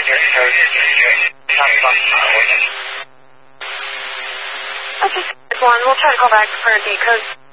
Okay, one. We'll try to call back for a date code.